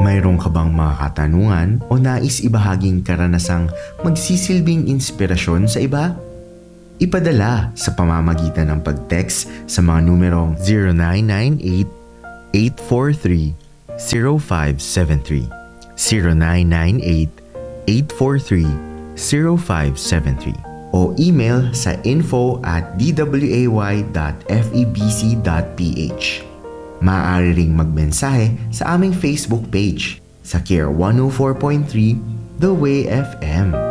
Mayroon ka bang mga katanungan o nais ibahaging karanasang magsisilbing inspirasyon sa iba? Ipadala sa pamamagitan ng pag-text sa mga numerong 0998-843-0573, 0998-843-0573 o email sa info@dway.febc.ph. Maaari ring magmensahe sa aming Facebook page sa Care 104.3 The Way FM.